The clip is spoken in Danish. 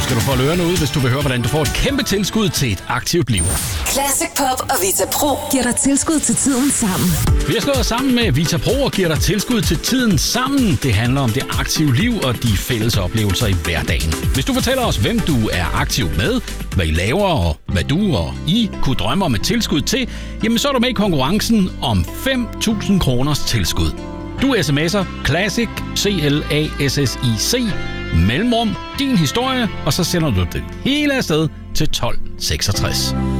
skal du få ørerne ud, hvis du vil høre, hvordan du får et kæmpe tilskud til et aktivt liv. Classic Pop og Vita Pro giver dig tilskud til tiden sammen. Vi har slået sammen med Vita Pro og giver dig tilskud til tiden sammen. Det handler om det aktive liv og de fælles oplevelser i hverdagen. Hvis du fortæller os, hvem du er aktiv med, hvad I laver og hvad du og I kunne drømme om et tilskud til, jamen så er du med i konkurrencen om 5.000 kroners tilskud. Du sms'er Classic, CLASSIC, mellemrum, din historie, og så sender du det hele afsted til 1266.